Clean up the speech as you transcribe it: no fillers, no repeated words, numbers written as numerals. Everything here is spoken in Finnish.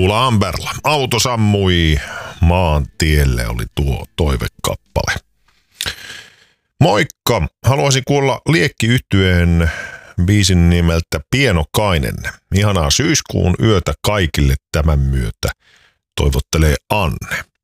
Tuula Amberla. Auto sammui maantielle oli tuo toivekappale. Moikka! Haluaisin kuulla Liekki-yhtyeen biisin nimeltä Pienokainen. Ihanaa syyskuun yötä kaikille tämän myötä. Toivottelee Anne.